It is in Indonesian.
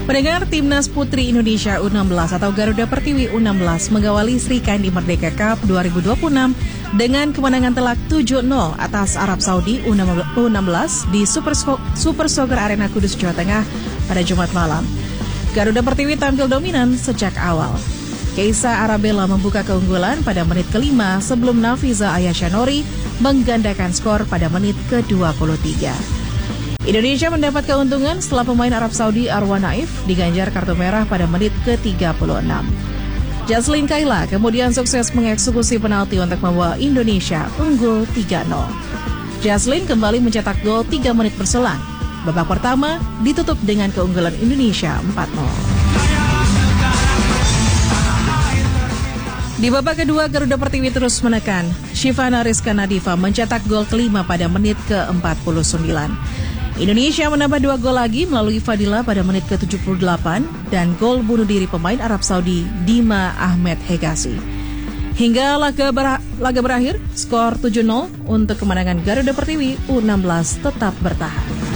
Pendengar, Timnas Putri Indonesia U16 atau Garuda Pertiwi U16 mengawali Sri Kandi Merdeka Cup 2026 dengan kemenangan telak 7-0 atas Arab Saudi U16 di Super Soccer Arena Kudus, Jawa Tengah pada Jumat malam. Garuda Pertiwi tampil dominan sejak awal. Keisa Arabella membuka keunggulan pada menit ke-5 sebelum Nafiza Ayashanori menggandakan skor pada menit ke-23. Indonesia mendapat keuntungan setelah pemain Arab Saudi Arwan Naif diganjar kartu merah pada menit ke-36. Jaslyn Kayla kemudian sukses mengeksekusi penalti untuk membawa Indonesia unggul 3-0. Jaslyn kembali mencetak gol 3 menit berselang. Babak pertama ditutup dengan keunggulan Indonesia 4-0. Di babak kedua, Garuda Pertiwi terus menekan. Shivana Rizka Nadifa mencetak gol kelima pada menit ke-49. Indonesia menambah 2 gol lagi melalui Fadila pada menit ke-78 dan gol bunuh diri pemain Arab Saudi Dima Ahmed Hegazi. Hingga laga berakhir, skor 7-0 untuk kemenangan Garuda Pertiwi U16 tetap bertahan.